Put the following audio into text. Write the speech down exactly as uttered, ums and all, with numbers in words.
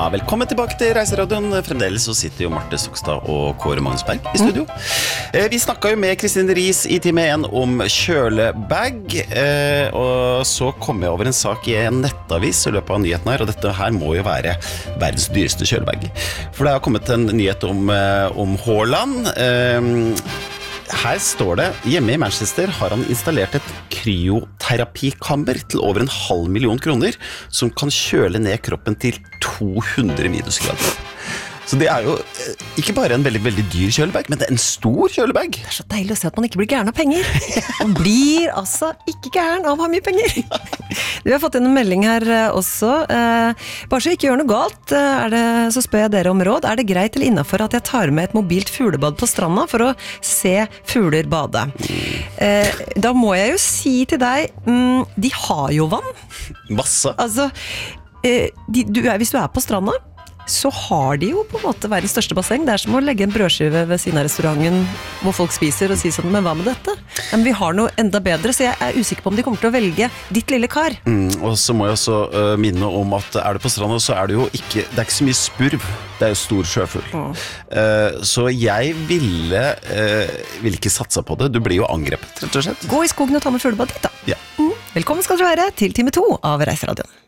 Ja, velkommen tilbake til Reiseradioen. Fremdeles så sitter jo Marte Stokstad og Kåre Magnusberg i studio. Mm. Vi snakket jo med Kristine Riis i time en om kjølebag, og så kom jeg over en sak i en nettavis i løpet av nyheten her, og dette her må jo være verdens dyreste kjølebag. For det har kommet en nyhet om, om Haaland. Her står det, hjemme i Manchester har han installert et kryoterapikammer til over en halv million kroner, som kan kjøle ned kroppen til to hundre minusgrader. Så det er jo ikke bare en veldig, veldig dyr kjølebag, men det er en stor kjølebag. Det er så deilig å se at man ikke blir gæren av penger. Man blir altså ikke gæren av å ha mye penger. Vi har fått en melding her også. Bare så ikke gjør noe galt, er det, så spør jeg dere om råd. Er det greit eller innenfor at jeg tar med et mobilt fuglebad på stranda for å se fugler bade? Da må jeg jo si til deg, de har jo vann. Masse. Altså, de, du er, hvis du er på stranda, så har de jo på en måte verdens største basseng. Det er som å legge en brødskive ved siden av restauranten hvor folk spiser og si sånn, men hva med dette? Men vi har noe enda bedre, så jeg er usikker på om de kommer til å velge ditt lille kar. Mm, og så må jeg også uh, minne om at er det på stranda, så er det jo ikke, det er ikke så mye spurv. Det er jo stor sjøfugl. Mm. Uh, så jeg ville, uh, ville ikke satsa på det. Du blir jo angrepet, rett og slett. Gå i skogen og ta med fuglebad ditt da. Ja. Mm. Velkommen skal du være til time to av Reiseradioen.